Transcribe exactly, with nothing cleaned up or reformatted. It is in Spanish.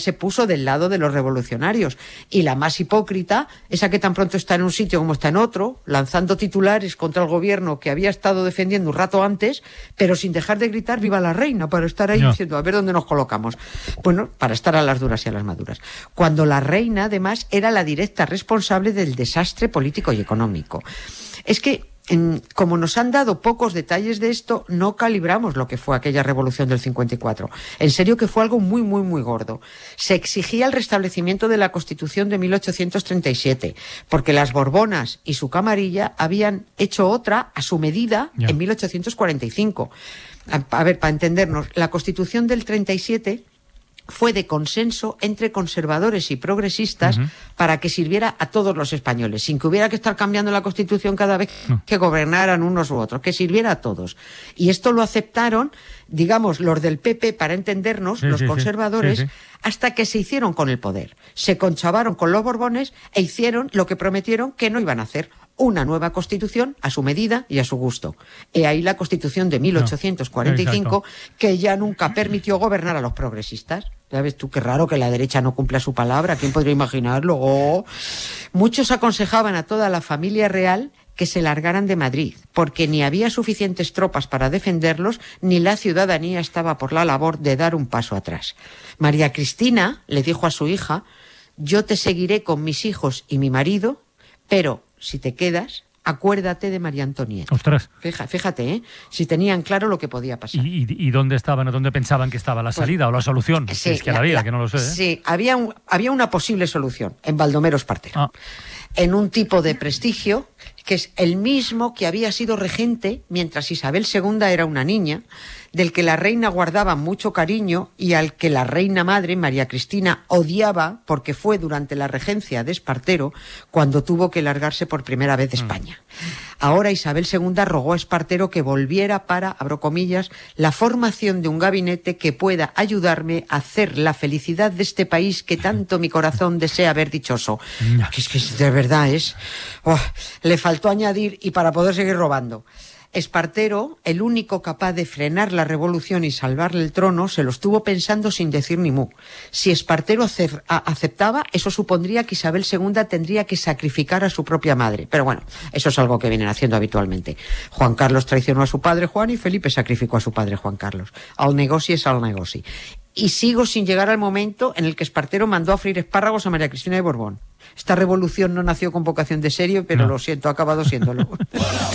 se puso del lado de los revolucionarios. Y la más hipócrita, esa que tan pronto está en un sitio como está en otro, lanzando titulares contra el gobierno que había estado defendiendo un rato antes, pero sin dejar de gritar viva la reina, para estar ahí no. diciendo a ver dónde nos colocamos. Bueno, para estar a las duras y a las maduras. Cuando la reina, además, era la directa responsable del desastre político y económico. Es que como nos han dado pocos detalles de esto, no calibramos lo que fue aquella revolución del cincuenta y cuatro. En serio que fue algo muy, muy, muy gordo. Se exigía el restablecimiento de la Constitución de mil ochocientos treinta y siete, porque las Borbonas y su camarilla habían hecho otra a su medida yeah. en mil ochocientos cuarenta y cinco. A, a ver, para entendernos, la Constitución del treinta y siete fue de consenso entre conservadores y progresistas uh-huh. para que sirviera a todos los españoles, sin que hubiera que estar cambiando la Constitución cada vez no. que gobernaran unos u otros, que sirviera a todos. Y esto lo aceptaron, digamos, los del P P, para entendernos, sí, los sí, conservadores, sí, sí. hasta que se hicieron con el poder. Se conchavaron con los Borbones e hicieron lo que prometieron que no iban a hacer. Una nueva Constitución a su medida y a su gusto. He ahí la Constitución de mil ochocientos cuarenta y cinco, no, que ya nunca permitió gobernar a los progresistas. Ya ves tú, qué raro que la derecha no cumpla su palabra. ¿Quién podría imaginarlo? Oh. Muchos aconsejaban a toda la familia real que se largaran de Madrid, porque ni había suficientes tropas para defenderlos, ni la ciudadanía estaba por la labor de dar un paso atrás. María Cristina le dijo a su hija: yo te seguiré con mis hijos y mi marido, pero si te quedas, acuérdate de María Antonieta. Ostras. Fíjate, fíjate, ¿eh? Si tenían claro lo que podía pasar. ¿Y, y, y dónde estaban o dónde pensaban que estaba la salida pues, o la solución? Sí, es que la, la había, la, que no lo sé. ¿eh? Sí, había, un, había una posible solución en Baldomero Espartero. Ah. En un tipo de prestigio que es el mismo que había sido regente mientras Isabel segunda era una niña, del que la reina guardaba mucho cariño y al que la reina madre, María Cristina, odiaba porque fue durante la regencia de Espartero cuando tuvo que largarse por primera vez de España. Ahora Isabel segunda rogó a Espartero que volviera para, abro comillas, la formación de un gabinete que pueda ayudarme a hacer la felicidad de este país que tanto mi corazón desea ver dichoso. Que es que de verdad es... Oh, le faltó añadir y para poder seguir robando. Espartero, el único capaz de frenar la revolución y salvarle el trono, se lo estuvo pensando sin decir ni mu. Si Espartero aceptaba, eso supondría que Isabel segunda tendría que sacrificar a su propia madre. Pero bueno, eso es algo que vienen haciendo habitualmente. Juan Carlos traicionó a su padre Juan y Felipe sacrificó a su padre Juan Carlos. Al negoci es al negoci. Y sigo sin llegar al momento en el que Espartero mandó a freír espárragos a María Cristina de Borbón. Esta revolución no nació con vocación de serio, pero no. Lo siento, ha acabado siéndolo.